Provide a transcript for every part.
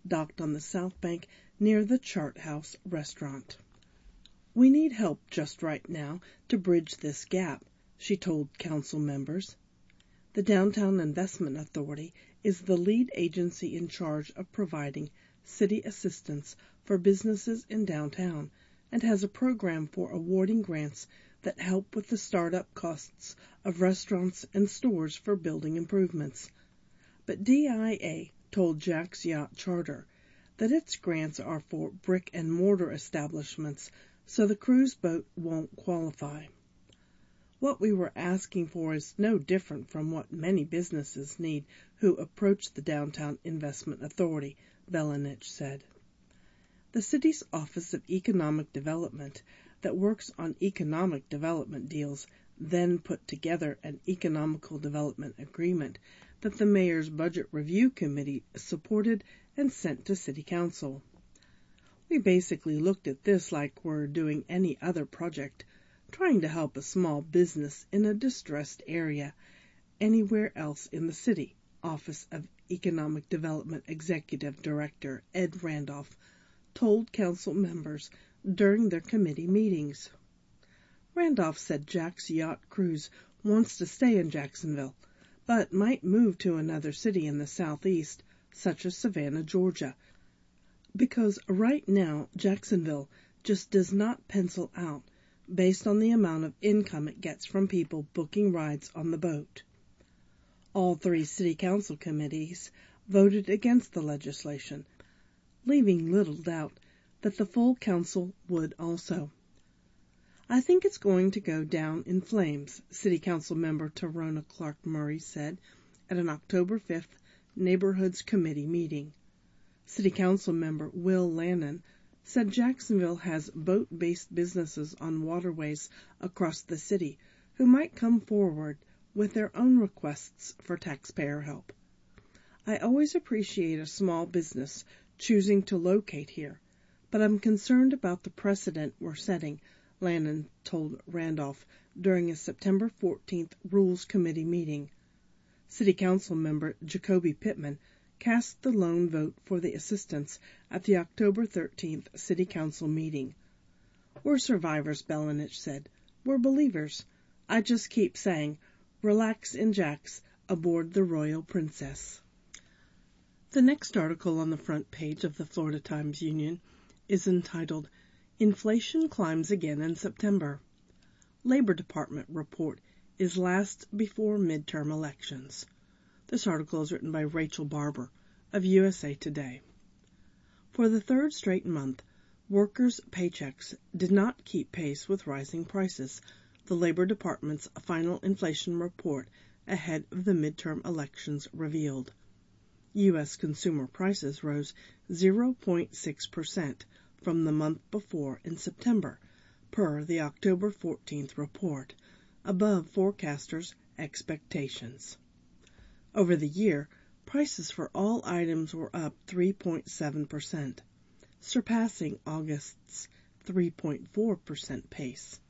docked on the South Bank near the Chart House restaurant. "We need help just right now to bridge this gap," she told council members. The Downtown Investment Authority is the lead agency in charge of providing city assistance for businesses in downtown and has a program for awarding grants that help with the startup costs of restaurants and stores for building improvements. But DIA told Jack's Yacht Charter that its grants are for brick-and-mortar establishments, so the cruise boat won't qualify. "What we were asking for is no different from what many businesses need who approach the Downtown Investment Authority," Velenich said. The city's Office of Economic Development that works on economic development deals then put together an economical development agreement that the mayor's budget review committee supported and sent to city council. "We basically looked at this like we're doing any other project, trying to help a small business in a distressed area anywhere else in the city," Office of Economic Development Executive Director Ed Randolph told council members during their committee meetings. Randolph said Jack's Yacht Cruise wants to stay in Jacksonville, but might move to another city in the southeast, such as Savannah, Georgia, because right now Jacksonville just does not pencil out based on the amount of income it gets from people booking rides on the boat. All three city council committees voted against the legislation, leaving little doubt that the full council would also. "I think it's going to go down in flames," City Council member Tarona Clark Murray said at an October 5th Neighborhoods Committee meeting. City Council member Will Lannon said Jacksonville has boat-based businesses on waterways across the city who might come forward with their own requests for taxpayer help. "I always appreciate a small business choosing to locate here, but I'm concerned about the precedent we're setting," Lannon told Randolph during a September 14th Rules Committee meeting. City Council member Jacoby Pittman cast the lone vote for the assistance at the October 13th City Council meeting. "We're survivors," Belenich said. "We're believers. I just keep saying, relax in Jax, aboard the Royal Princess." The next article on the front page of the Florida Times-Union is entitled, "Inflation Climbs Again in September. Labor Department Report is Last Before Midterm Elections." This article is written by Rachel Barber of USA Today. For the third straight month, workers' paychecks did not keep pace with rising prices, the Labor Department's final inflation report ahead of the midterm elections revealed. U.S. consumer prices rose 0.6% from the month before in September, per the October 14th report, above forecasters' expectations. Over the year, prices for all items were up 3.7%, surpassing August's 3.4% pace.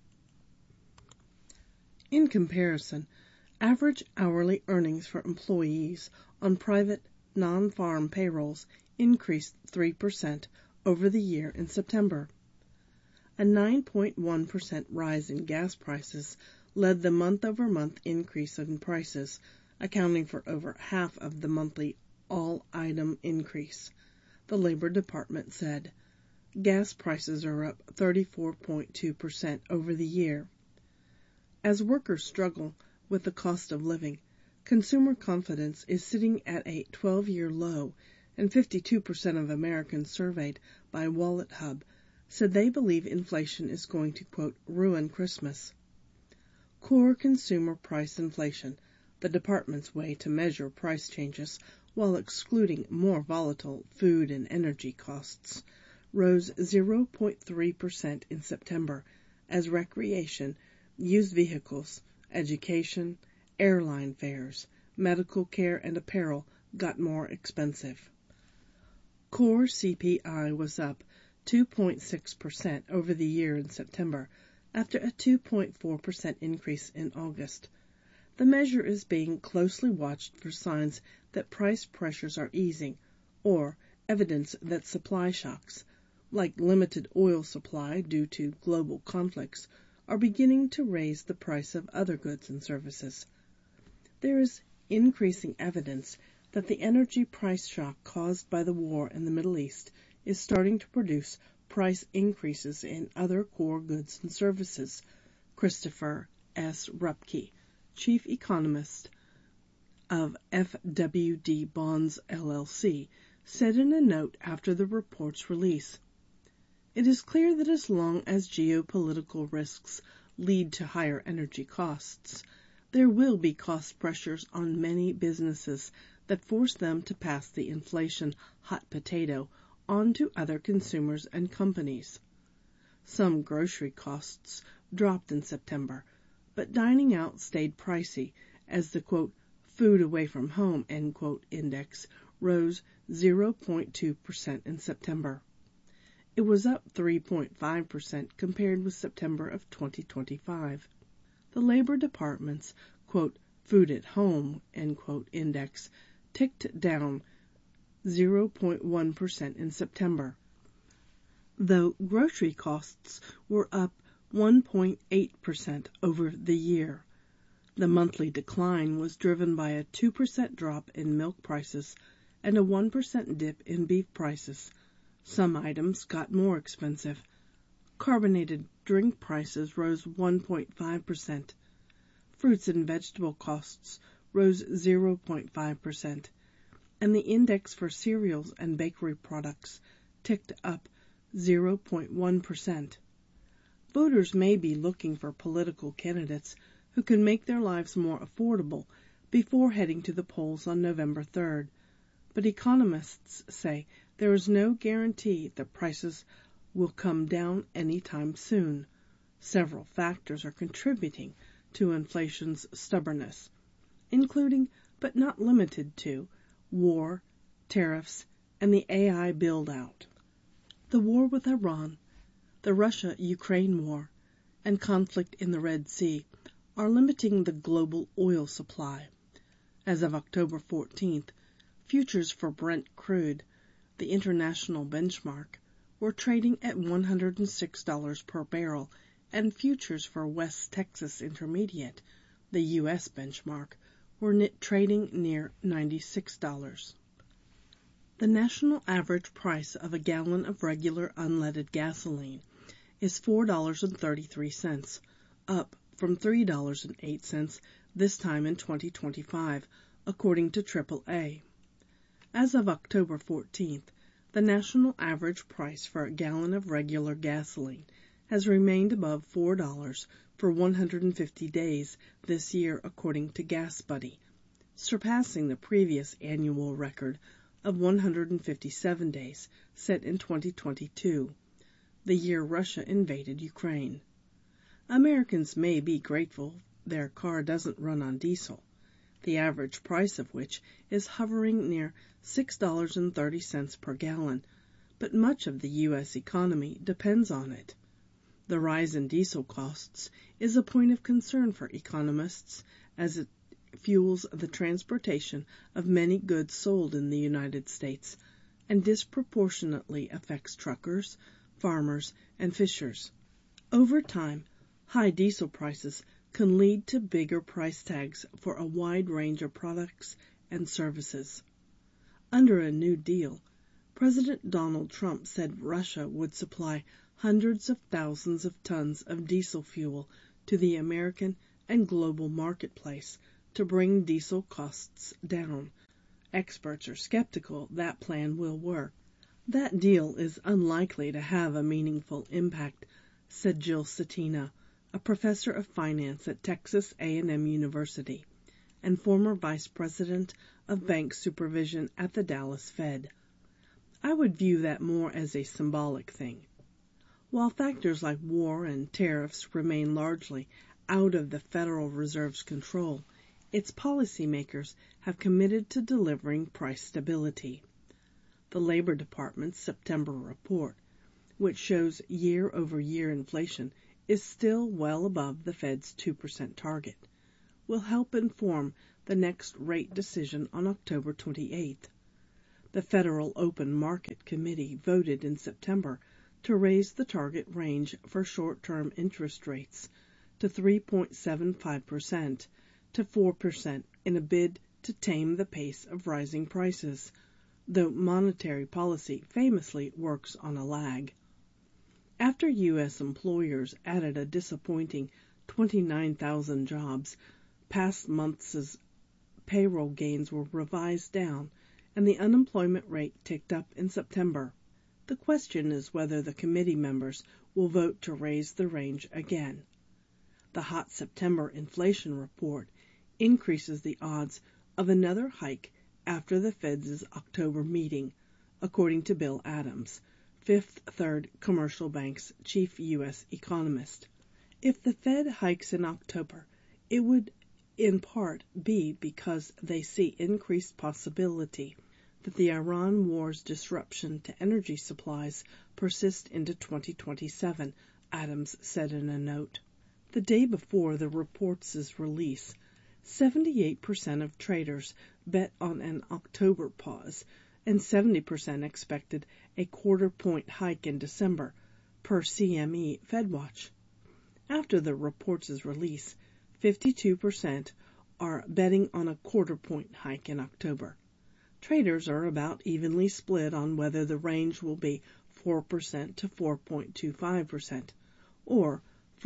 In comparison, average hourly earnings for employees on private non-farm payrolls increased 3% over the year in September. A 9.1% rise in gas prices led the month-over-month increase in prices, accounting for over half of the monthly all-item increase, the Labor Department said. Gas prices are up 34.2% over the year. As workers struggle with the cost of living, consumer confidence is sitting at a 12-year low, and 52% of Americans surveyed by WalletHub said they believe inflation is going to, quote, ruin Christmas. Core consumer price inflation, the department's way to measure price changes while excluding more volatile food and energy costs, rose 0.3% in September as recreation, used vehicles, education, airline fares, medical care, and apparel got more expensive. Core CPI was up 2.6% over the year in September, after a 2.4% increase in August. The measure is being closely watched for signs that price pressures are easing, or, evidence that supply shocks, like limited oil supply due to global conflicts, are beginning to raise the price of other goods and services. There is increasing evidence that the energy price shock caused by the war in the Middle East is starting to produce price increases in other core goods and services. Christopher S. Rupke, chief economist of FWD Bonds LLC, said in a note after the report's release, "It is clear that as long as geopolitical risks lead to higher energy costs, there will be cost pressures on many businesses that force them to pass the inflation hot potato on to other consumers and companies." Some grocery costs dropped in September, but dining out stayed pricey as the, quote, food away from home, end quote, index rose 0.2% in September. It was up 3.5% compared with September of 2025. The Labor Department's, quote, food at home, end quote, index ticked down 0.1% in September, though grocery costs were up 1.8% over the year. The monthly decline was driven by a 2% drop in milk prices and a 1% dip in beef prices. Some items got more expensive. Carbonated drink prices rose 1.5%. Fruits and vegetable costs rose 0.5%, and the index for cereals and bakery products ticked up 0.1%. Voters may be looking for political candidates who can make their lives more affordable before heading to the polls on November 3rd, but economists say there is no guarantee that prices will come down anytime soon. Several factors are contributing to inflation's stubbornness, including, but not limited to, war, tariffs, and the AI build-out. The war with Iran, the Russia-Ukraine war, and conflict in the Red Sea are limiting the global oil supply. As of October 14th, futures for Brent crude, the international benchmark, were trading at $106 per barrel, and futures for West Texas Intermediate, the U.S. benchmark, were trading near $96. The national average price of a gallon of regular unleaded gasoline is $4.33, up from $3.08 this time in 2025, according to AAA. As of October 14th, the national average price for a gallon of regular gasoline has remained above $4 for 150 days this year, according to GasBuddy, surpassing the previous annual record of 157 days set in 2022, the year Russia invaded Ukraine. Americans may be grateful their car doesn't run on diesel, the average price of which is hovering near $6.30 per gallon, but much of the U.S. economy depends on it. The rise in diesel costs is a point of concern for economists as it fuels the transportation of many goods sold in the United States and disproportionately affects truckers, farmers, and fishers. Over time, high diesel prices can lead to bigger price tags for a wide range of products and services. Under a New Deal, President Donald Trump said Russia would supply hundreds of thousands of tons of diesel fuel to the American and global marketplace to bring diesel costs down. Experts are skeptical that plan will work. That deal is unlikely to have a meaningful impact, said Jill Cetina, a professor of finance at Texas A&M University and former vice president of bank supervision at the Dallas Fed. I would view that more as a symbolic thing. While factors like war and tariffs remain largely out of the Federal Reserve's control, its policymakers have committed to delivering price stability. The Labor Department's September report, which shows year-over-year inflation is still well above the Fed's 2% target, will help inform the next rate decision on October 28th. The Federal Open Market Committee voted in September to raise the target range for short-term interest rates to 3.75% to 4% in a bid to tame the pace of rising prices, though monetary policy famously works on a lag. After U.S. employers added a disappointing 29,000 jobs, past months' payroll gains were revised down, and the unemployment rate ticked up in September. The question is whether the committee members will vote to raise the range again. The hot September inflation report increases the odds of another hike after the Fed's October meeting, according to Bill Adams, Fifth Third Commercial Bank's chief U.S. economist. If the Fed hikes in October, it would in part be because they see increased possibility that the Iran war's disruption to energy supplies persist into 2027, Adams said in a note. The day before the report's release, 78% of traders bet on an October pause, and 70% expected a quarter-point hike in December, per CME FedWatch. After the report's release, 52% are betting on a quarter-point hike in October. Traders are about evenly split on whether the range will be 4% to 4.25%, or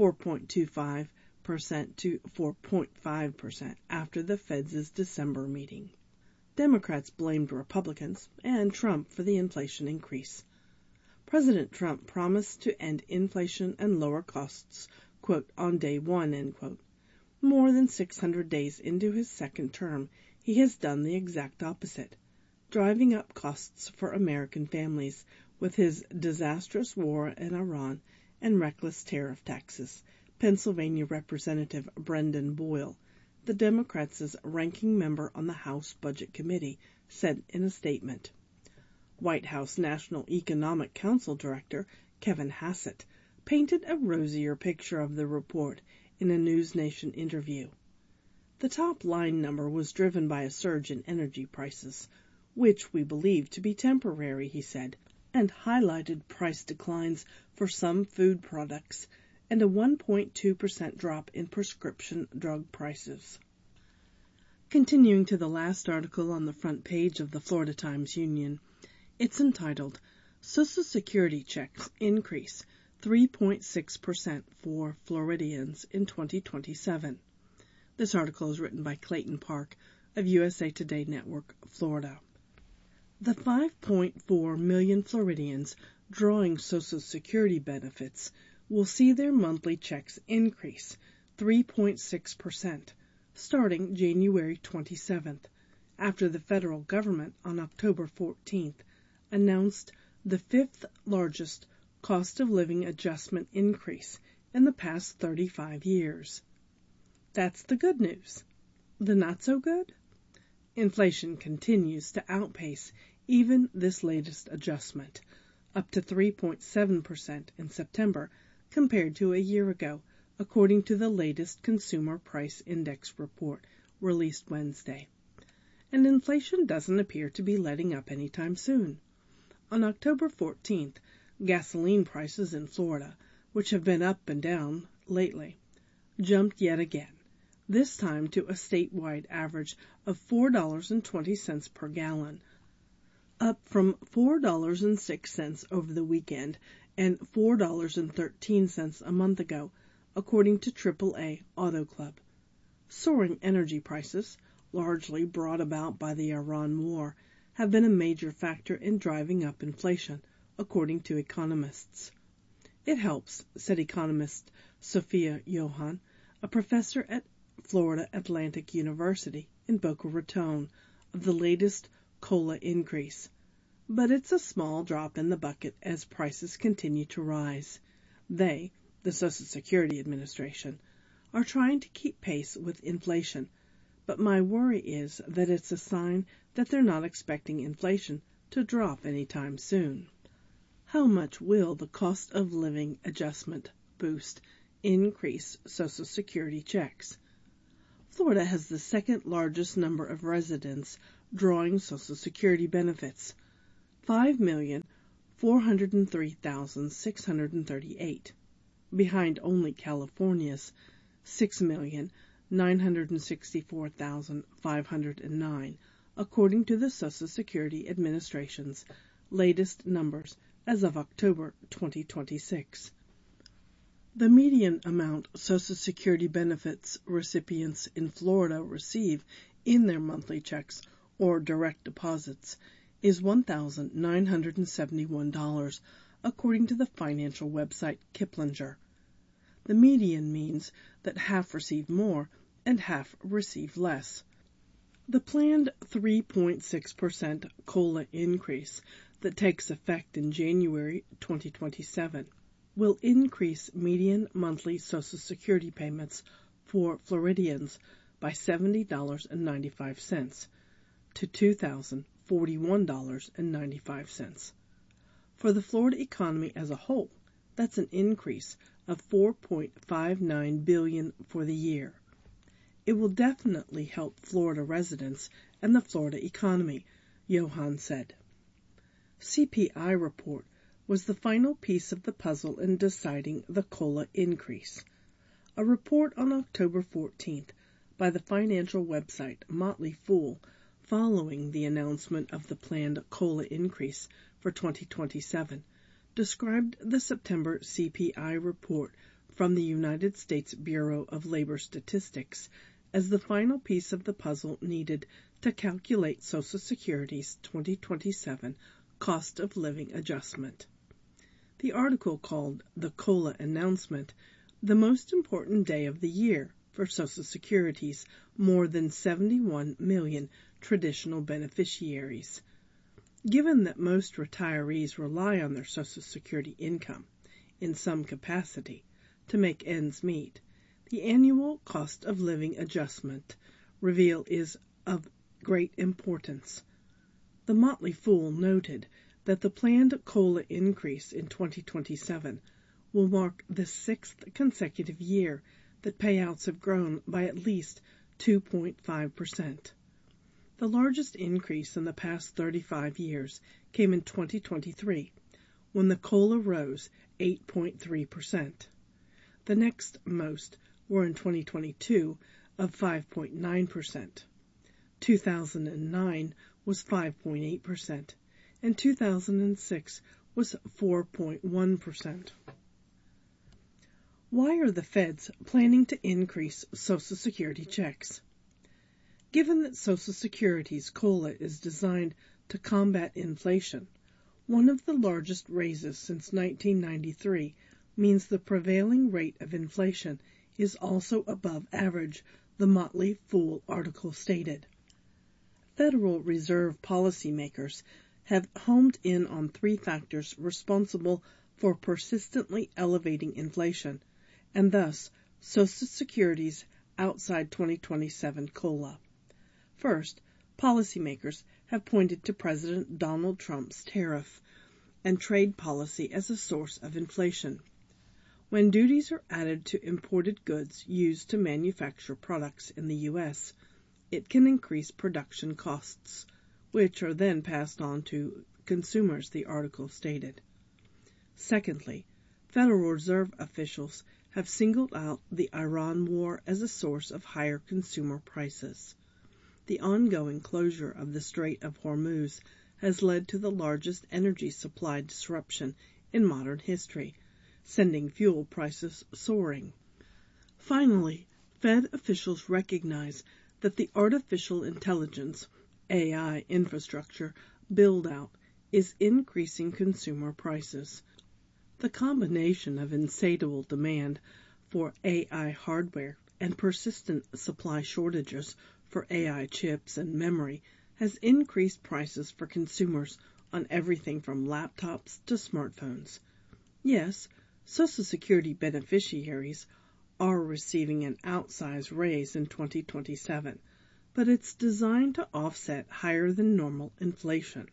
4.25% to 4.5% after the Fed's December meeting. Democrats blamed Republicans and Trump for the inflation increase. President Trump promised to end inflation and lower costs, quote, on day one, end quote. More than 600 days into his second term, he has done the exact opposite, driving up costs for American families with his disastrous war in Iran and reckless tariff taxes, Pennsylvania Representative Brendan Boyle, the Democrats' ranking member on the House Budget Committee, said in a statement. White House National Economic Council Director Kevin Hassett painted a rosier picture of the report in a News Nation interview. The top-line number was driven by a surge in energy prices, which we believe to be temporary, he said, and highlighted price declines for some food products and a 1.2% drop in prescription drug prices. Continuing to the last article on the front page of the Florida Times-Union, it's entitled, Social Security Checks Increase 3.6% for Floridians in 2027. This article is written by Clayton Park of USA Today Network, Florida. The 5.4 million Floridians drawing Social Security benefits will see their monthly checks increase 3.6%, starting January 27th, after the federal government on October 14th announced the fifth largest cost of living adjustment increase in the past 35 years. That's the good news. The not so good? Inflation continues to outpace even this latest adjustment, up to 3.7% in September compared to a year ago, according to the latest Consumer Price Index report released Wednesday. And inflation doesn't appear to be letting up anytime soon. On October 14th, gasoline prices in Florida, which have been up and down lately, jumped yet again, this time to a statewide average of $4.20 per gallon, up from $4.06 over the weekend and $4.13 a month ago, according to AAA Auto Club. Soaring energy prices, largely brought about by the Iran war, have been a major factor in driving up inflation, according to economists. It helps, said economist Sophia Johan, a professor at Florida Atlantic University in Boca Raton, of the latest COLA increase. But it's a small drop in the bucket as prices continue to rise. They, the Social Security Administration, are trying to keep pace with inflation, but my worry is that it's a sign that they're not expecting inflation to drop anytime soon. How much will the cost of living adjustment boost increase Social Security checks? Florida has the second largest number of residents drawing Social Security benefits, 5,403,638, behind only California's 6,964,509, according to the Social Security Administration's latest numbers as of October 2026. The median amount Social Security benefits recipients in Florida receive in their monthly checks or direct deposits is $1,971, according to the financial website Kiplinger. The median means that half receive more and half receive less. The planned 3.6% COLA increase that takes effect in January 2027 will increase median monthly Social Security payments for Floridians by $70.95 to $2,041.95. For the Florida economy as a whole, that's an increase of $4.59 billion for the year. It will definitely help Florida residents and the Florida economy, Johan said. CPI report was the final piece of the puzzle in deciding the COLA increase. A report on October 14th by the financial website Motley Fool, following the announcement of the planned COLA increase for 2027, described the September CPI report from the United States Bureau of Labor Statistics as the final piece of the puzzle needed to calculate Social Security's 2027 cost of living adjustment. The article called the COLA announcement the most important day of the year for Social Security's more than 71 million traditional beneficiaries. Given that most retirees rely on their Social Security income, in some capacity, to make ends meet, the annual cost of living adjustment reveal is of great importance. The Motley Fool noted that the planned COLA increase in 2027 will mark the sixth consecutive year that payouts have grown by at least 2.5%. The largest increase in the past 35 years came in 2023, when the COLA rose 8.3%. The next most were in 2022 of 5.9%. 2009 was 5.8%. and 2006 was 4.1%. Why are the feds planning to increase Social Security checks? Given that Social Security's COLA is designed to combat inflation, one of the largest raises since 1993 means the prevailing rate of inflation is also above average, the Motley Fool article stated. Federal Reserve policymakers have homed in on three factors responsible for persistently elevating inflation, and thus Social Security's outside 2027 COLA. First, policymakers have pointed to President Donald Trump's tariff and trade policy as a source of inflation. When duties are added to imported goods used to manufacture products in the U.S., it can increase production costs, which are then passed on to consumers, the article stated. Secondly, Federal Reserve officials have singled out the Iran war as a source of higher consumer prices. The ongoing closure of the Strait of Hormuz has led to the largest energy supply disruption in modern history, sending fuel prices soaring. Finally, Fed officials recognize that the artificial intelligence AI infrastructure build-out is increasing consumer prices. The combination of insatiable demand for AI hardware and persistent supply shortages for AI chips and memory has increased prices for consumers on everything from laptops to smartphones. Yes, Social Security beneficiaries are receiving an outsized raise in 2027, but it's designed to offset higher than normal inflation.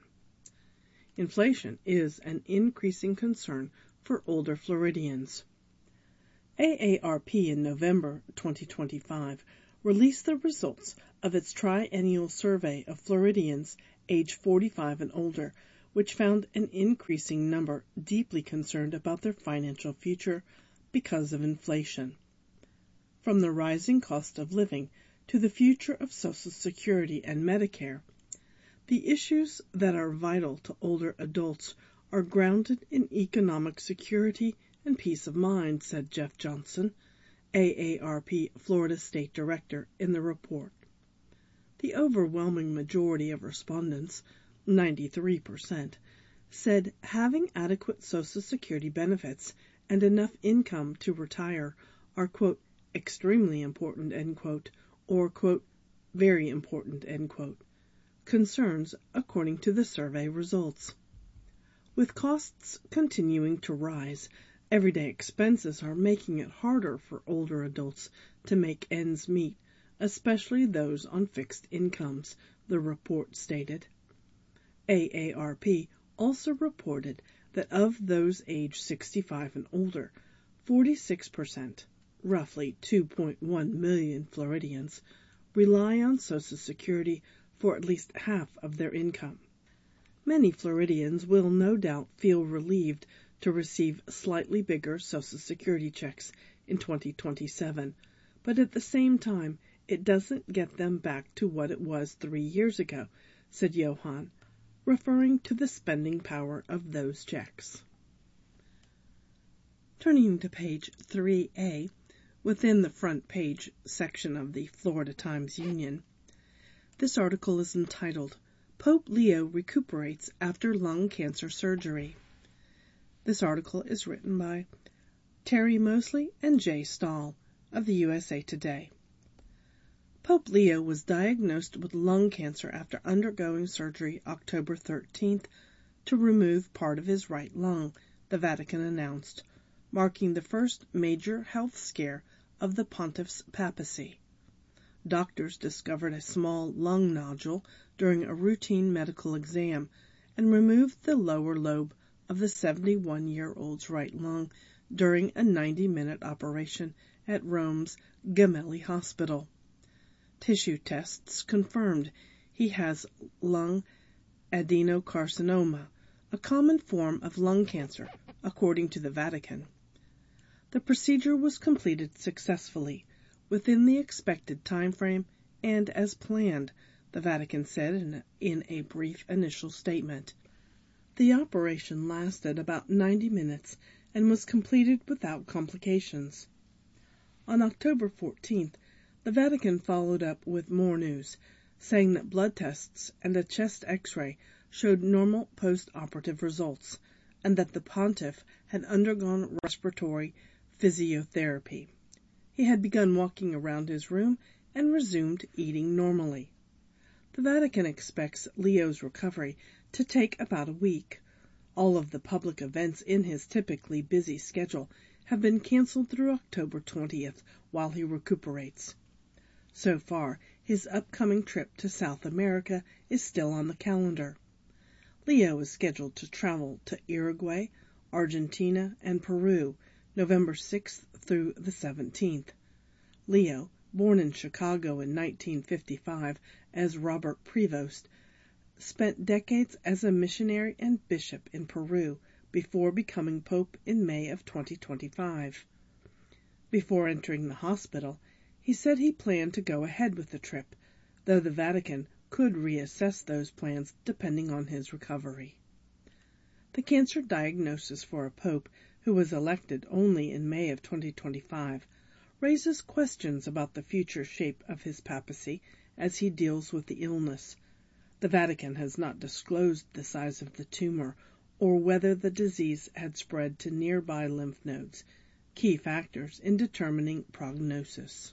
Inflation is an increasing concern for older Floridians. AARP in November 2025 released the results of its triennial survey of Floridians age 45 and older, which found an increasing number deeply concerned about their financial future because of inflation. From the rising cost of living to the future of Social Security and Medicare, the issues that are vital to older adults are grounded in economic security and peace of mind, said Jeff Johnson, AARP Florida State Director, in the report. The overwhelming majority of respondents, 93%, said having adequate Social Security benefits and enough income to retire are, quote, extremely important, end quote, or, quote, very important, end quote, concerns according to the survey results. With costs continuing to rise, everyday expenses are making it harder for older adults to make ends meet, especially those on fixed incomes, the report stated. AARP also reported that of those aged 65 and older, 46%, roughly 2.1 million Floridians, rely on Social Security for at least half of their income. Many Floridians will no doubt feel relieved to receive slightly bigger Social Security checks in 2027, but at the same time, it doesn't get them back to what it was 3 years ago, said Johan, referring to the spending power of those checks. Turning to page 3A, within the front page section of the Florida Times-Union, this article is entitled, Pope Leo Recuperates After Lung Cancer Surgery. This article is written by Terry Mosley and Jay Stahl of the USA Today. Pope Leo was diagnosed with lung cancer after undergoing surgery October 13th to remove part of his right lung, the Vatican announced, marking the first major health scare of the pontiff's papacy. Doctors discovered a small lung nodule during a routine medical exam and removed the lower lobe of the 71-year-old's right lung during a 90-minute operation at Rome's Gemelli Hospital. Tissue tests confirmed he has lung adenocarcinoma, a common form of lung cancer, according to the Vatican. The procedure was completed successfully, within the expected time frame and as planned, the Vatican said in a brief initial statement. The operation lasted about 90 minutes and was completed without complications. On October 14th, the Vatican followed up with more news, saying that blood tests and a chest X-ray showed normal post-operative results, and that the pontiff had undergone respiratory physiotherapy. He had begun walking around his room and resumed eating normally. The Vatican expects Leo's recovery to take about a week. All of the public events in his typically busy schedule have been canceled through October 20th while he recuperates. So far, his upcoming trip to South America is still on the calendar. Leo is scheduled to travel to Uruguay, Argentina, and Peru, November 6th through the 17th. Leo, born in Chicago in 1955 as Robert Prevost, spent decades as a missionary and bishop in Peru before becoming pope in May of 2025. Before entering the hospital, he said he planned to go ahead with the trip, though the Vatican could reassess those plans depending on his recovery. The cancer diagnosis for a pope who was elected only in May of 2025 raises questions about the future shape of his papacy as he deals with the illness. The Vatican has not disclosed the size of the tumor or whether the disease had spread to nearby lymph nodes, key factors in determining prognosis.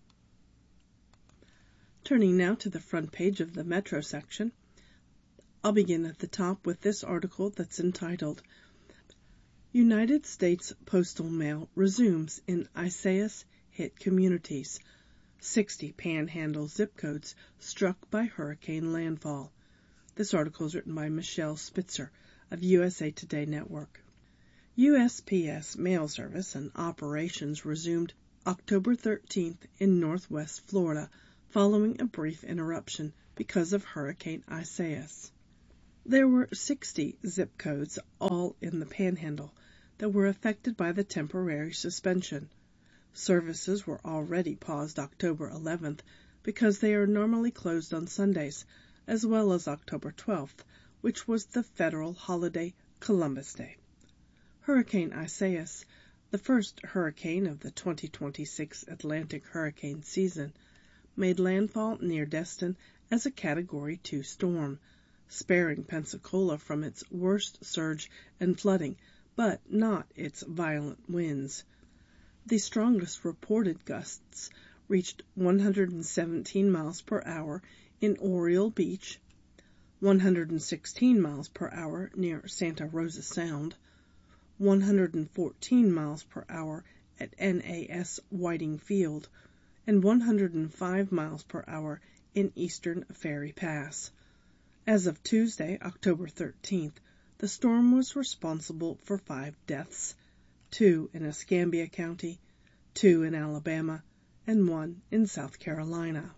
Turning now to the front page of the Metro section, I'll begin at the top with this article that's entitled, United States Postal Mail Resumes in Isaias-Hit Communities, 60 Panhandle zip codes struck by hurricane landfall. This article is written by Michelle Spitzer of USA Today Network. USPS mail service and operations resumed October 13th in northwest Florida, following a brief interruption because of Hurricane Isaias. There were 60 zip codes, all in the Panhandle, that were affected by the temporary suspension. Services were already paused October 11th because they are normally closed on Sundays, as well as October 12th, which was the federal holiday Columbus Day. Hurricane Isaias, the first hurricane of the 2026 Atlantic hurricane season, made landfall near Destin as a Category 2 storm, sparing Pensacola from its worst surge and flooding, but not its violent winds. The strongest reported gusts reached 117 miles per hour in Oriole Beach, 116 miles per hour near Santa Rosa Sound, 114 miles per hour at NAS Whiting Field, and 105 miles per hour in eastern Ferry Pass. As of Tuesday, October 13th, the storm was responsible for 5 deaths, 2 in Escambia County, 2 in Alabama, and 1 in South Carolina.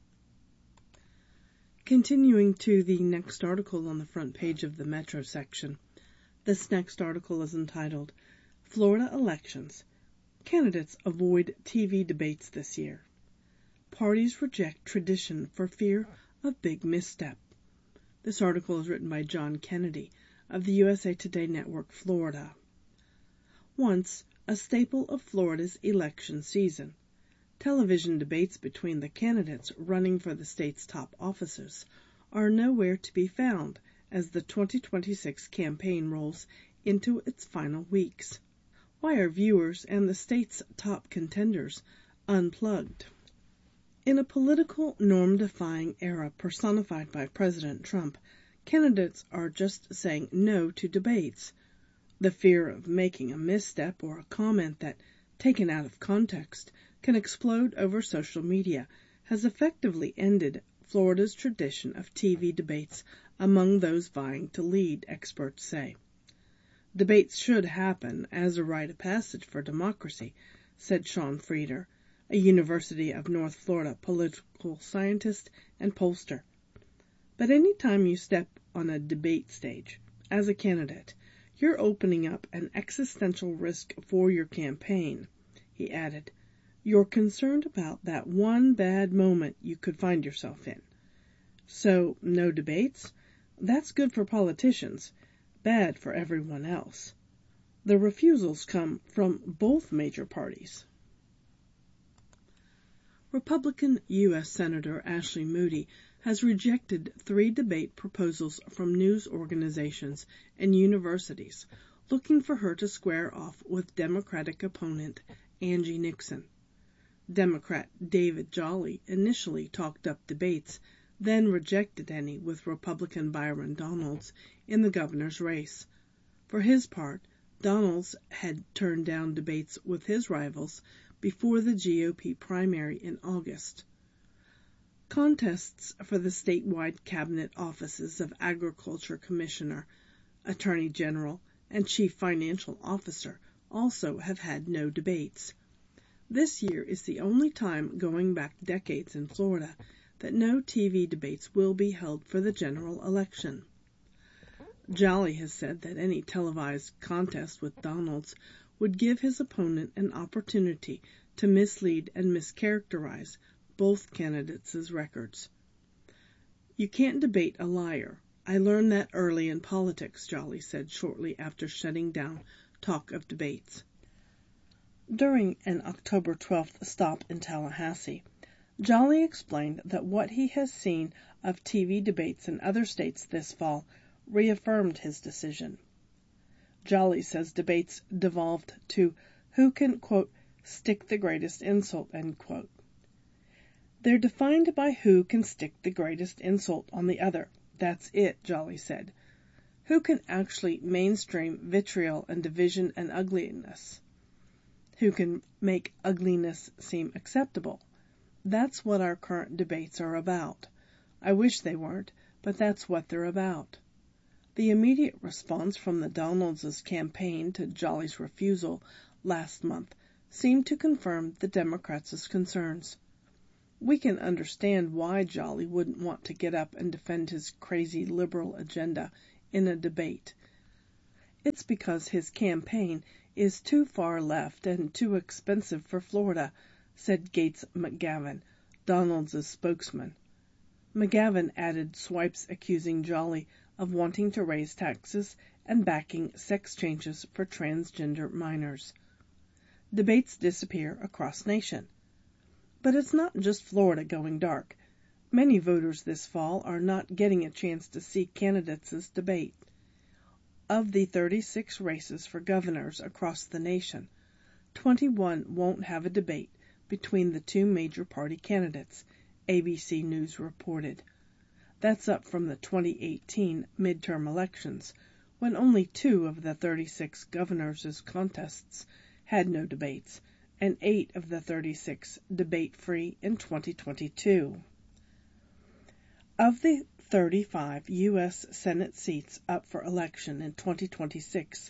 Continuing to the next article on the front page of the Metro section. This next article is entitled, Florida Elections. Candidates avoid TV debates this year. Parties reject tradition for fear of big misstep. This article is written by John Kennedy of the USA Today Network, Florida. Once a staple of Florida's election season, television debates between the candidates running for the state's top offices are nowhere to be found as the 2026 campaign rolls into its final weeks. Why are viewers and the state's top contenders unplugged? In a political norm-defying era personified by President Trump, candidates are just saying no to debates. The fear of making a misstep or a comment that, taken out of context, can explode over social media has effectively ended Florida's tradition of TV debates among those vying to lead, experts say. Debates should happen as a rite of passage for democracy, said Sean Frieder, a University of North Florida political scientist and pollster. But any time you step on a debate stage as a candidate, you're opening up an existential risk for your campaign, he added. You're concerned about that one bad moment you could find yourself in. So, no debates? That's good for politicians, bad for everyone else. The refusals come from both major parties. Republican U.S. Senator Ashley Moody has rejected 3 debate proposals from news organizations and universities looking for her to square off with Democratic opponent Angie Nixon. Democrat David Jolly initially talked up debates, then rejected any with Republican Byron Donalds in the governor's race. For his part, Donalds had turned down debates with his rivals before the GOP primary in August. Contests for the statewide cabinet offices of Agriculture Commissioner, Attorney General, and Chief Financial Officer also have had no debates. This year is the only time going back decades in Florida that no TV debates will be held for the general election. Jolly has said that any televised contest with Donalds would give his opponent an opportunity to mislead and mischaracterize both candidates' records. You can't debate a liar. I learned that early in politics, Jolly said shortly after shutting down talk of debates. During an October 12th stop in Tallahassee, Jolly explained that what he has seen of TV debates in other states this fall reaffirmed his decision. Jolly says debates devolved to who can, quote, stick the greatest insult, end quote. They're defined by who can stick the greatest insult on the other. That's it, Jolly said. Who can actually mainstream vitriol and division and ugliness? Who can make ugliness seem acceptable? That's what our current debates are about. I wish they weren't, but that's what they're about. The immediate response from the Donalds' campaign to Jolly's refusal last month seemed to confirm the Democrats' concerns. We can understand why Jolly wouldn't want to get up and defend his crazy liberal agenda in a debate. It's because his campaign is too far left and too expensive for Florida, said Gates McGavin, Donald's spokesman. McGavin added swipes accusing Jolly of wanting to raise taxes and backing sex changes for transgender minors. Debates disappear across nation. But it's not just Florida going dark. Many voters this fall are not getting a chance to see candidates debate. Of the 36 races for governors across the nation, 21 won't have a debate between the two major party candidates, ABC News reported. That's up from the 2018 midterm elections, when only 2 of the 36 governors' contests had no debates, and 8 of the 36 debate-free in 2022. Of the 35 U.S. Senate seats up for election in 2026,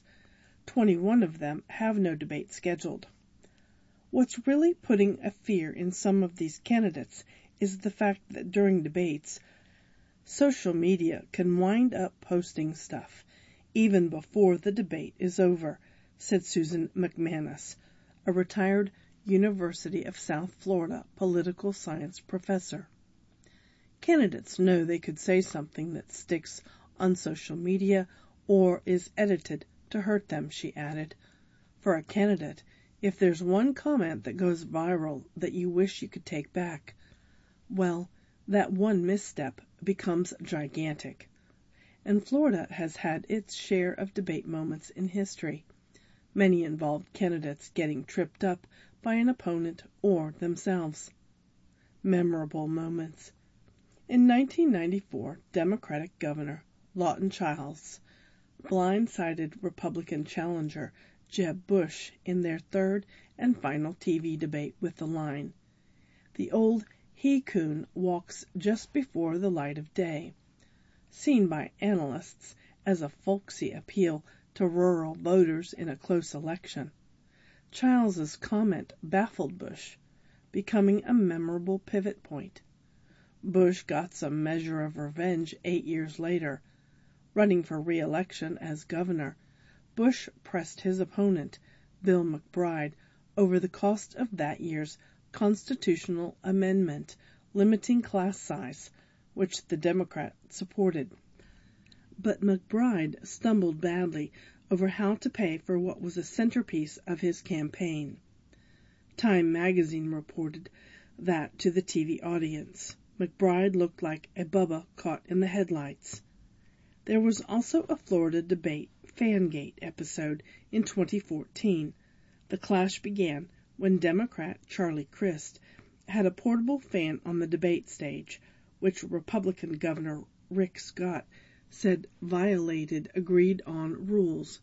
21 of them have no debate scheduled. What's really putting a fear in some of these candidates is the fact that during debates, social media can wind up posting stuff even before the debate is over, said Susan McManus, a retired University of South Florida political science professor. Candidates know they could say something that sticks on social media or is edited to hurt them, she added. For a candidate, if there's one comment that goes viral that you wish you could take back, well, that one misstep becomes gigantic. And Florida has had its share of debate moments in history. Many involved candidates getting tripped up by an opponent or themselves. Memorable moments. In 1994, Democratic Governor Lawton Chiles blindsided Republican challenger Jeb Bush in their third and final TV debate with the line, "The old he-coon walks just before the light of day," seen by analysts as a folksy appeal to rural voters in a close election. Chiles's comment baffled Bush, becoming a memorable pivot point. Bush got some measure of revenge 8 years later. Running for re-election as governor, Bush pressed his opponent, Bill McBride, over the cost of that year's constitutional amendment limiting class size, which the Democrat supported. But McBride stumbled badly over how to pay for what was a centerpiece of his campaign. Time magazine reported that to the TV audience. McBride looked like a Bubba caught in the headlights. There was also a Florida debate Fangate episode in 2014. The clash began when Democrat Charlie Crist had a portable fan on the debate stage, which Republican Governor Rick Scott said violated agreed-on rules.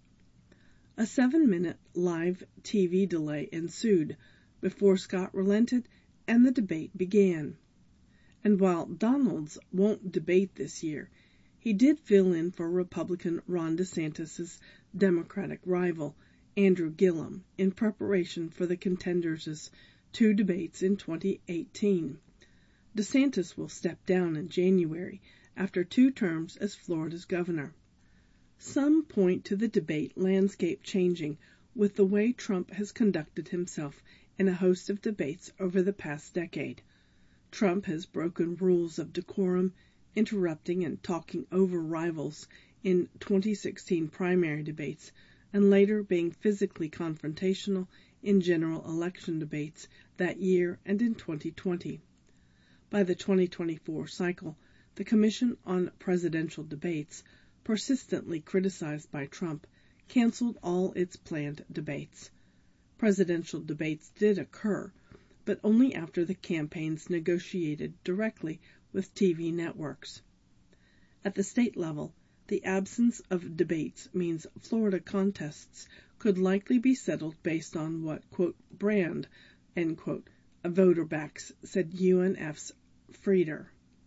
A 7-minute live TV delay ensued before Scott relented and the debate began. And while Donalds won't debate this year, he did fill in for Republican Ron DeSantis' Democratic rival, Andrew Gillum, in preparation for the contenders' 2 debates in 2018. DeSantis will step down in January after 2 terms as Florida's governor. Some point to the debate landscape changing with the way Trump has conducted himself in a host of debates over the past decade. Trump has broken rules of decorum, interrupting and talking over rivals in 2016 primary debates, and later being physically confrontational in general election debates that year and in 2020. By the 2024 cycle, the Commission on Presidential Debates, persistently criticized by Trump, canceled all its planned debates. Presidential debates did occur, but only after the campaigns negotiated directly with TV networks. At the state level, the absence of debates means Florida contests could likely be settled based on what, quote, brand, end quote, a voter backs, said UNF's Frieder.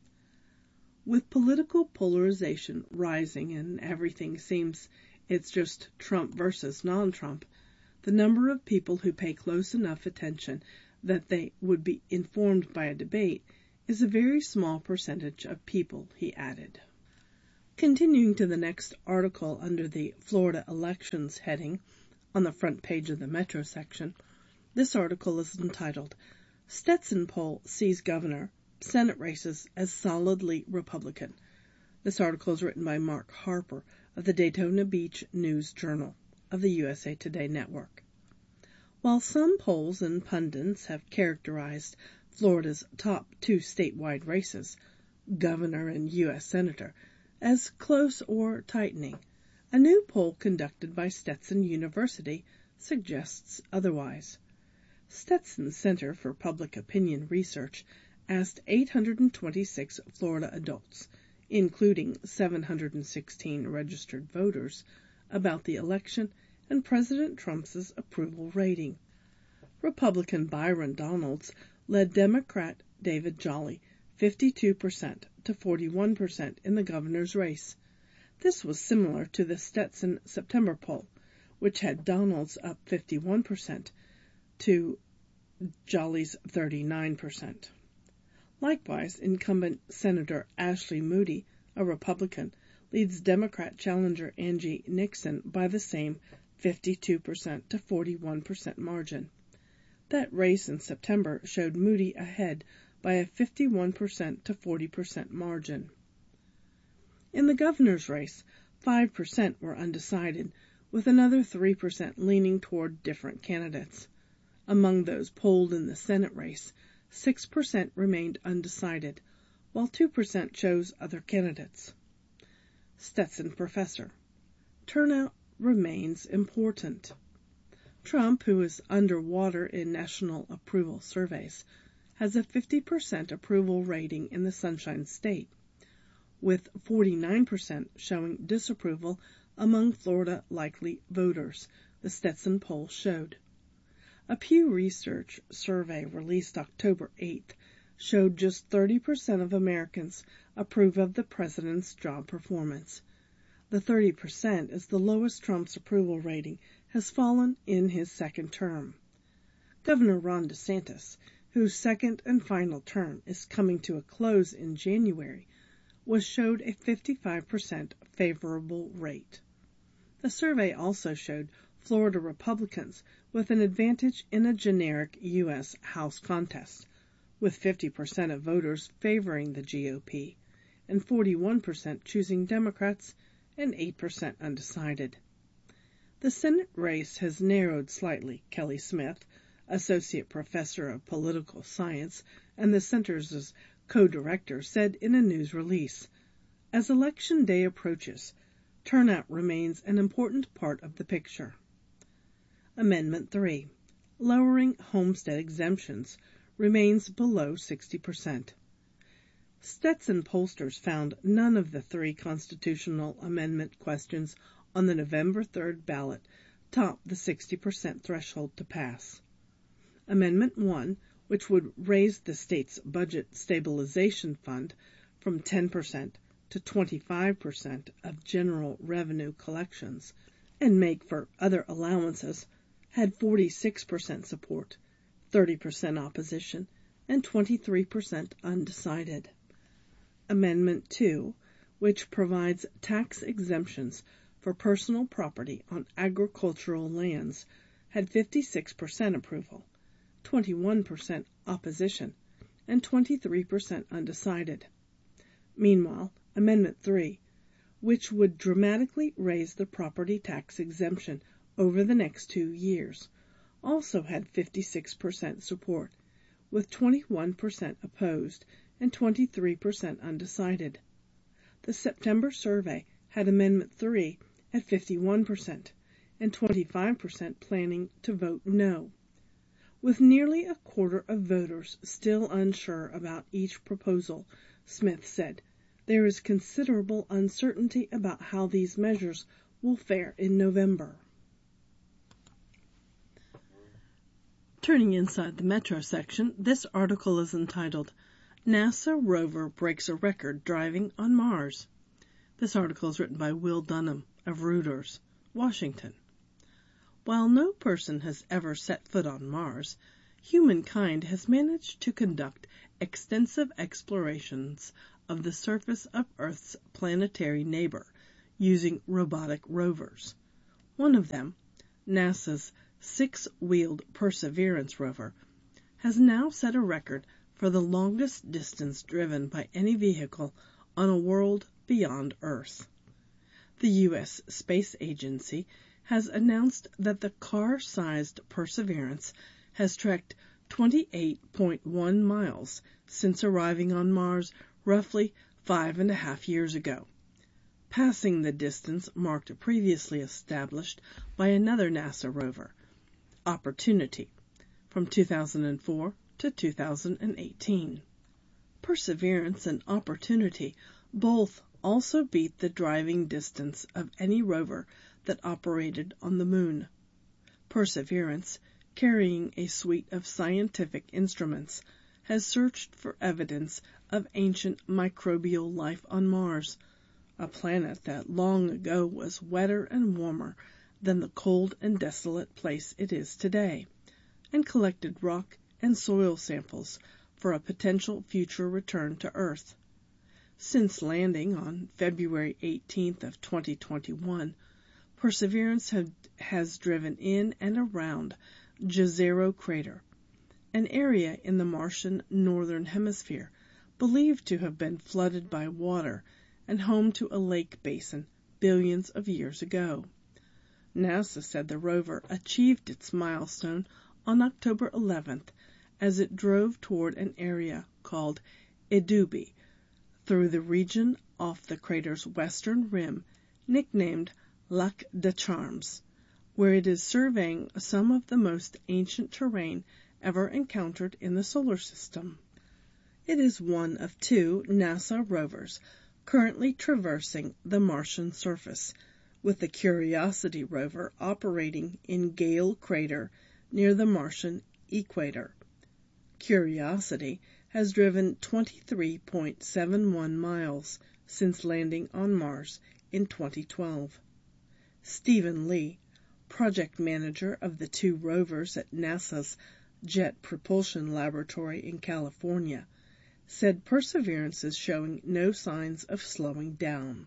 With political polarization rising and everything seems it's just Trump versus non-Trump, The number of people who pay close enough attention that they would be informed by a debate is a very small percentage of people, he added. Continuing to the next article under the Florida Elections heading on the front page of the Metro section, this article is entitled, Stetson Poll Sees Governor, Senate Races as Solidly Republican. This article is written by Mark Harper of the Daytona Beach News Journal of the USA Today Network. While some polls and pundits have characterized Florida's top two statewide races, governor and U.S. senator, as close or tightening, a new poll conducted by Stetson University suggests otherwise. Stetson's Center for Public Opinion Research asked 826 Florida adults, including 716 registered voters, about the election and President Trump's approval rating. Republican Byron Donalds led Democrat David Jolly 52% to 41% in the governor's race. This was similar to the Stetson September poll, which had Donalds up 51% to Jolly's 39%. Likewise, incumbent Senator Ashley Moody, a Republican, leads Democrat challenger Angie Nixon by the same 52% to 41% margin. That race in September showed Moody ahead by a 51% to 40% margin. In the governor's race, 5% were undecided, with another 3% leaning toward different candidates. Among those polled in the Senate race, 6% remained undecided, while 2% chose other candidates. Stetson professor. Turnout remains important. Trump, who is underwater in national approval surveys, has a 50% approval rating in the Sunshine State, with 49% showing disapproval among Florida likely voters, the Stetson poll showed. A Pew Research survey released October 8th showed just 30% of Americans approve of the president's job performance. The 30% is the lowest Trump's approval rating has fallen in his second term. Governor Ron DeSantis, whose second and final term is coming to a close in January, was showed a 55% favorable rate. The survey also showed Florida Republicans with an advantage in a generic U.S. House contest, with 50% of voters favoring the GOP and 41% choosing Democrats and 8% undecided. The Senate race has narrowed slightly, Kelly Smith, Associate Professor of Political Science and the Center's co-director, said in a news release. As Election Day approaches, turnout remains an important part of the picture. Amendment 3. Lowering homestead exemptions remains below 60%. Stetson pollsters found none of the three constitutional amendment questions on the November 3rd ballot topped the 60% threshold to pass. Amendment 1, which would raise the state's budget stabilization fund from 10% to 25% of general revenue collections and make for other allowances, had 46% support, 30% opposition, and 23% undecided. Amendment 2, which provides tax exemptions for personal property on agricultural lands, had 56% approval, 21% opposition, and 23% undecided. Meanwhile, Amendment 3, which would dramatically raise the property tax exemption over the next 2 years, also had 56% support, with 21% opposed and 23% undecided. The September survey had Amendment 3 at 51% and 25% planning to vote no. With nearly a quarter of voters still unsure about each proposal, Smith said, there is considerable uncertainty about how these measures will fare in November. Turning inside the Metro section, this article is entitled, NASA rover breaks a record driving on Mars. This article is written by Will Dunham of Reuters, Washington. While no person has ever set foot on Mars, humankind has managed to conduct extensive explorations of the surface of Earth's planetary neighbor using robotic rovers. One of them, NASA's six-wheeled Perseverance rover, has now set a record for the longest distance driven by any vehicle on a world beyond Earth. The U.S. Space Agency has announced that the car-sized Perseverance has trekked 28.1 miles since arriving on Mars roughly 5.5 years ago, passing the distance marked previously established by another NASA rover, Opportunity, from 2004 to 2018. Perseverance and Opportunity both also beat the driving distance of any rover that operated on the Moon. Perseverance, carrying a suite of scientific instruments, has searched for evidence of ancient microbial life on Mars, a planet that long ago was wetter and warmer than the cold and desolate place it is today, and collected rock and soil samples for a potential future return to Earth. Since landing on February 18th of 2021, Perseverance has driven in and around Jezero Crater, an area in the Martian northern hemisphere believed to have been flooded by water and home to a lake basin billions of years ago. NASA said the rover achieved its milestone on October 11th as it drove toward an area called Edubi through the region off the crater's western rim, nicknamed Lac des Charmes, where it is surveying some of the most ancient terrain ever encountered in the solar system. It is one of two NASA rovers currently traversing the Martian surface, with the Curiosity rover operating in Gale Crater near the Martian equator. Curiosity has driven 23.71 miles since landing on Mars in 2012. Stephen Lee, project manager of the two rovers at NASA's Jet Propulsion Laboratory in California, said Perseverance is showing no signs of slowing down.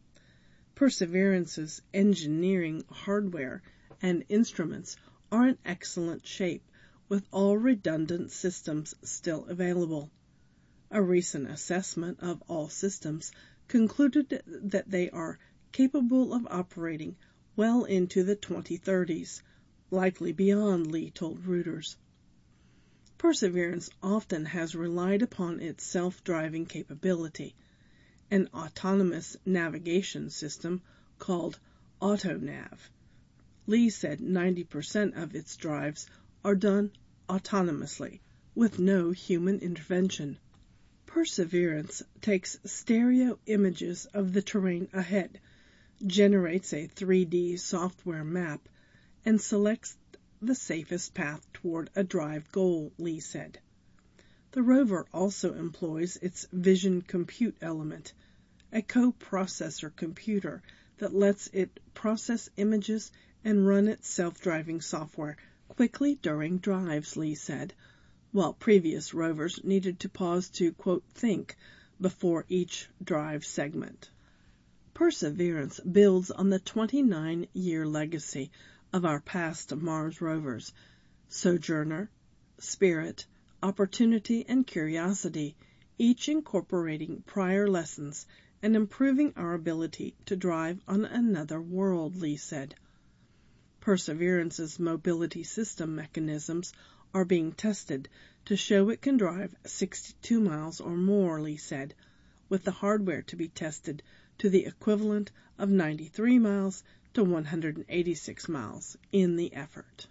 Perseverance's engineering hardware and instruments are in excellent shape, with all redundant systems still available. A recent assessment of all systems concluded that they are capable of operating well into the 2030s, likely beyond, Lee told Reuters. Perseverance often has relied upon its self-driving capability, an autonomous navigation system called AutoNav. Lee said 90% of its drives are done autonomously, with no human intervention. Perseverance takes stereo images of the terrain ahead, generates a 3D software map, and selects the safest path toward a drive goal, Lee said. The rover also employs its Vision Compute element, a co-processor computer that lets it process images and run its self-driving software quickly during drives, Lee said, while previous rovers needed to pause to, quote, think before each drive segment. Perseverance builds on the 29-year legacy of our past Mars rovers, Sojourner, Spirit, Opportunity, and Curiosity, each incorporating prior lessons and improving our ability to drive on another world, Lee said. Perseverance's mobility system mechanisms are being tested to show it can drive 62 miles or more, Lee said, with the hardware to be tested to the equivalent of 93 miles to 186 miles in the effort.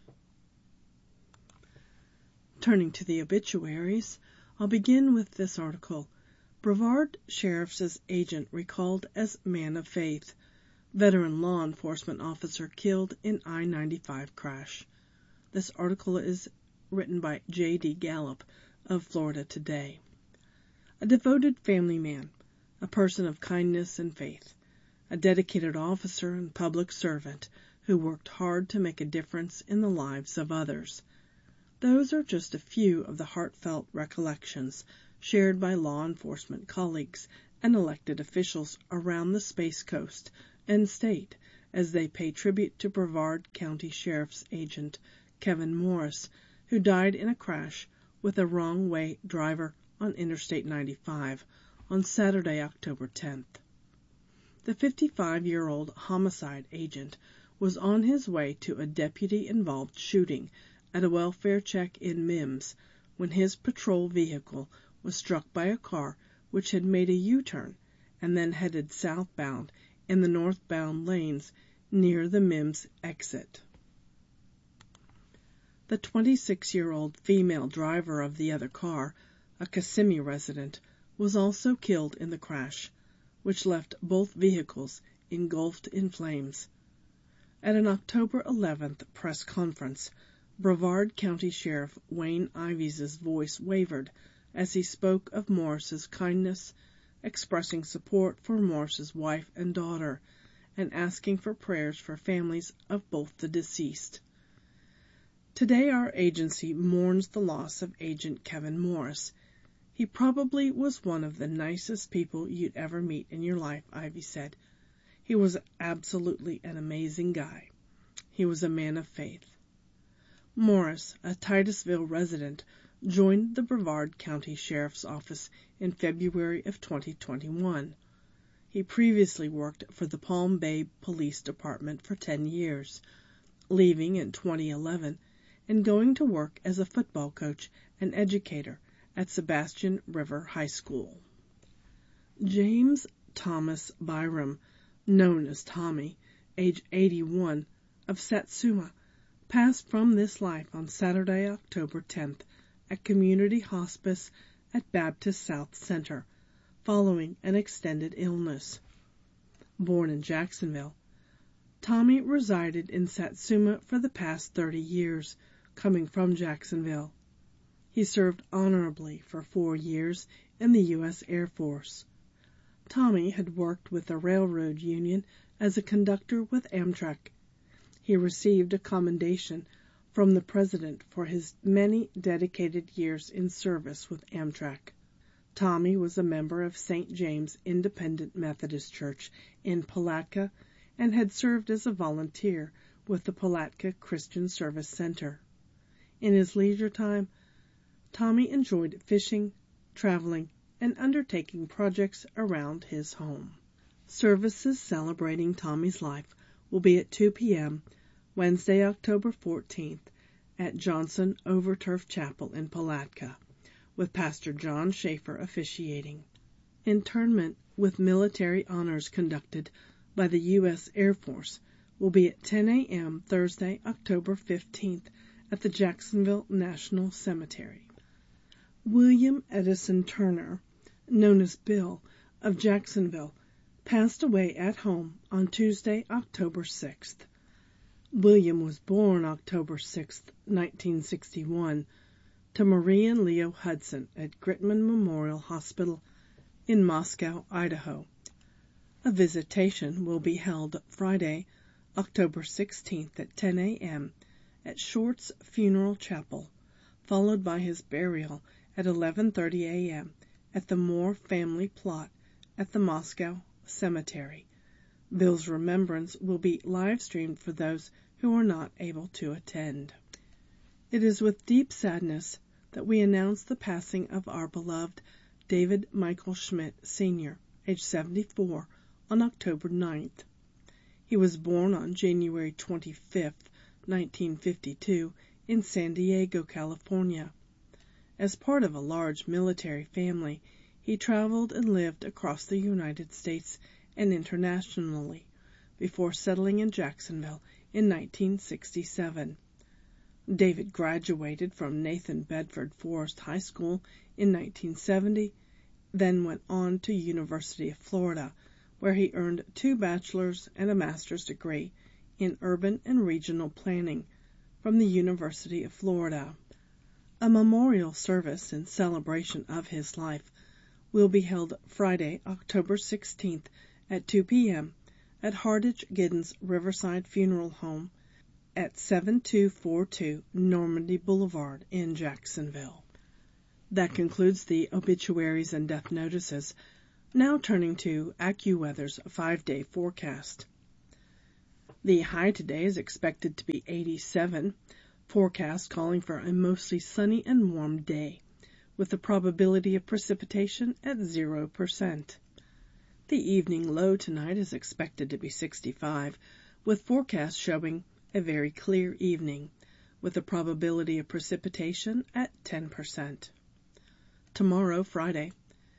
Turning to the obituaries, I'll begin with this article. Brevard Sheriff's agent recalled as man of faith. Veteran law enforcement officer killed in I-95 crash. This article is written by J.D. Gallup of Florida Today. A devoted family man, a person of kindness and faith, a dedicated officer and public servant who worked hard to make a difference in the lives of others. Those are just a few of the heartfelt recollections shared by law enforcement colleagues and elected officials around the Space Coast and state as they pay tribute to Brevard County Sheriff's Agent Kevin Morris, who died in a crash with a wrong-way driver on Interstate 95 on Saturday, October 10th. The 55-year-old homicide agent was on his way to a deputy-involved shooting at a welfare check in Mims when his patrol vehicle was struck by a car which had made a U-turn and then headed southbound in the northbound lanes near the Mims exit. The 26-year-old female driver of the other car, a Kissimmee resident, was also killed in the crash, which left both vehicles engulfed in flames. At an October 11th press conference, Brevard County Sheriff Wayne Ivies' voice wavered as he spoke of Morris's kindness, expressing support for Morris's wife and daughter, and asking for prayers for families of both the deceased. Today our agency mourns the loss of Agent Kevin Morris. He probably was one of the nicest people you'd ever meet in your life, Ivy said. He was absolutely an amazing guy. He was a man of faith. Morris, a Titusville resident, joined the Brevard County Sheriff's Office in February of 2021. He previously worked for the Palm Bay Police Department for 10 years, leaving in 2011 and going to work as a football coach and educator at Sebastian River High School. James Thomas Byram, known as Tommy, age 81, of Satsuma, passed from this life on Saturday, October 10th at Community Hospice at Baptist South Center, following an extended illness. Born in Jacksonville, Tommy resided in Satsuma for the past 30 years, coming from Jacksonville. He served honorably for 4 years in the U.S. Air Force. Tommy had worked with the railroad union as a conductor with Amtrak. He received a commendation from the President for his many dedicated years in service with Amtrak. Tommy was a member of St. James Independent Methodist Church in Palatka and had served as a volunteer with the Palatka Christian Service Center. In his leisure time, Tommy enjoyed fishing, traveling, and undertaking projects around his home. Services celebrating Tommy's life will be at 2 p.m. Wednesday, October 14th at Johnson Overturf Chapel in Palatka, with Pastor John Schaefer officiating. Internment with military honors conducted by the U.S. Air Force will be at 10 a.m. Thursday, October 15th at the Jacksonville National Cemetery. William Edison Turner, known as Bill, of Jacksonville, passed away at home on Tuesday, October 6th. William was born October 6, 1961, to Marie and Leo Hudson at Gritman Memorial Hospital in Moscow, Idaho. A visitation will be held Friday, October 16th at 10 a.m. at Short's Funeral Chapel, followed by his burial at 11:30 a.m. at the Moore family plot at the Moscow Cemetery. Bill's remembrance will be live-streamed for those who are not able to attend. It is with deep sadness that we announce the passing of our beloved David Michael Schmidt, Sr., age 74, on October 9th. He was born on January 25, 1952, in San Diego, California. As part of a large military family, he traveled and lived across the United States and internationally before settling in Jacksonville in 1967. David graduated from Nathan Bedford Forrest High School in 1970, then went on to University of Florida, where he earned 2 bachelor's and a master's degree in urban and regional planning from the University of Florida. A memorial service in celebration of his life will be held Friday, October 16th at 2 p.m. at Hardage Giddens Riverside Funeral Home at 7242 Normandy Boulevard in Jacksonville. That concludes the obituaries and death notices. Now turning to AccuWeather's 5-day forecast. The high today is expected to be 87, forecast calling for a mostly sunny and warm day, with the probability of precipitation at 0%. The evening low tonight is expected to be 65, with forecast showing a very clear evening, with the probability of precipitation at 10%. Tomorrow, Friday,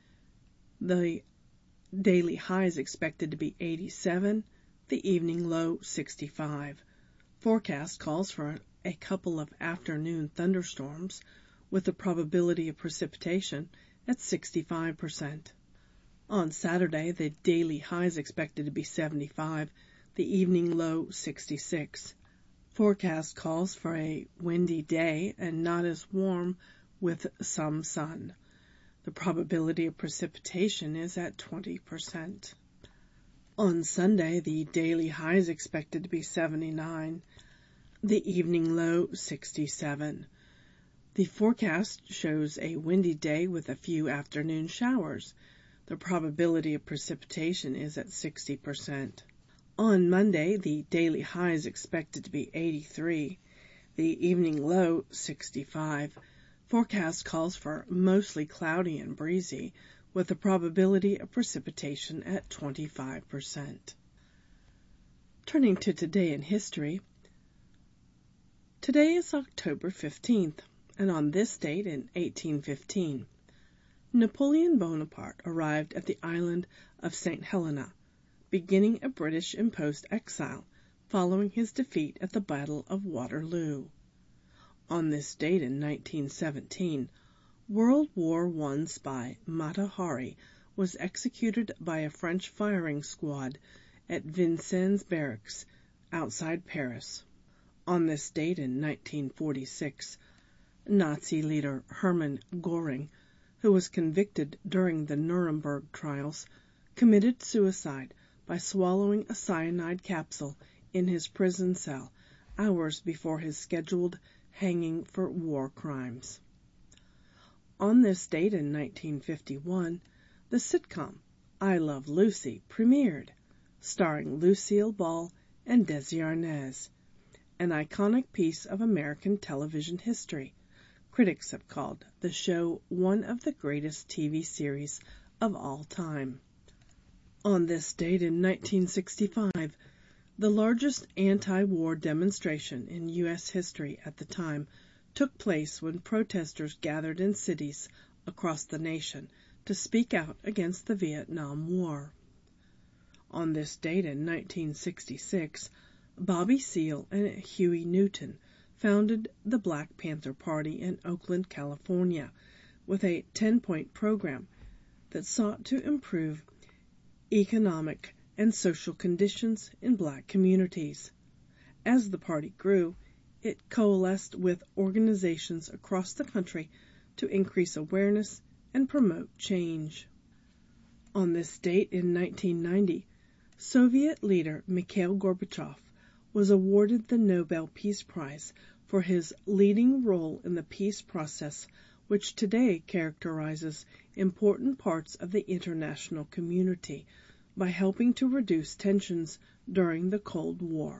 the daily high is expected to be 87, the evening low 65. Forecast calls for a couple of afternoon thunderstorms, with the probability of precipitation at 65%. On Saturday, the daily high is expected to be 75, the evening low 66. Forecast calls for a windy day and not as warm with some sun. The probability of precipitation is at 20%. On Sunday, the daily high is expected to be 79, the evening low 67. The forecast shows a windy day with a few afternoon showers. The probability of precipitation is at 60%. On Monday, the daily high is expected to be 83, the evening low 65. Forecast calls for mostly cloudy and breezy, with the probability of precipitation at 25%. Turning to today in history, today is October 15th, and on this date in 1815, Napoleon Bonaparte arrived at the island of St. Helena, beginning a British-imposed exile following his defeat at the Battle of Waterloo. On this date in 1917, World War I spy Mata Hari was executed by a French firing squad at Vincennes Barracks outside Paris. On this date in 1946, Nazi leader Hermann Göring, who was convicted during the Nuremberg trials, committed suicide by swallowing a cyanide capsule in his prison cell hours before his scheduled hanging for war crimes. On this date in 1951, the sitcom I Love Lucy premiered, starring Lucille Ball and Desi Arnaz, an iconic piece of American television history. Critics have called the show one of the greatest TV series of all time. On this date in 1965, the largest anti-war demonstration in U.S. history at the time took place when protesters gathered in cities across the nation to speak out against the Vietnam War. On this date in 1966, Bobby Seale and Huey Newton founded the Black Panther Party in Oakland, California, with a 10-point program that sought to improve economic and social conditions in black communities. As the party grew, it coalesced with organizations across the country to increase awareness and promote change. On this date in 1990, Soviet leader Mikhail Gorbachev was awarded the Nobel Peace Prize for his leading role in the peace process, which today characterizes important parts of the international community by helping to reduce tensions during the Cold War.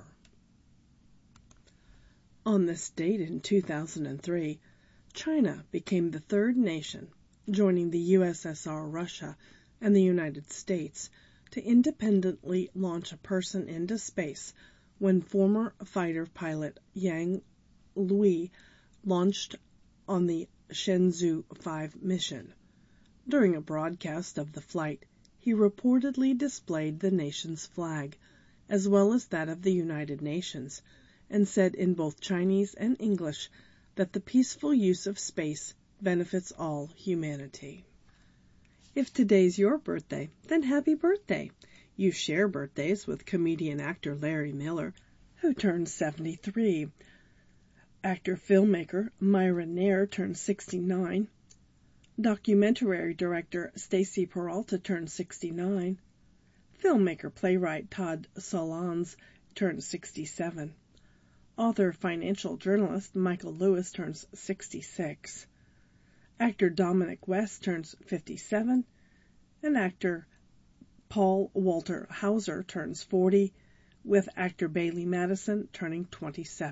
On this date in 2003, China became the third nation, joining the USSR, Russia, and the United States, to independently launch a person into space when former fighter pilot Yang Lui launched on the Shenzhou 5 mission. During a broadcast of the flight, he reportedly displayed the nation's flag, as well as that of the United Nations, and said in both Chinese and English that the peaceful use of space benefits all humanity. If today's your birthday, then happy birthday! You share birthdays with comedian-actor Larry Miller, who turned 73. Actor-filmmaker Myra Nair turned 69. Documentary director Stacy Peralta turned 69. Filmmaker playwright Todd Solondz turns 67. Author financial journalist Michael Lewis turns 66. Actor Dominic West turns 57. And actor Paul Walter Hauser turns 40, with actor Bailey Madison turning 27.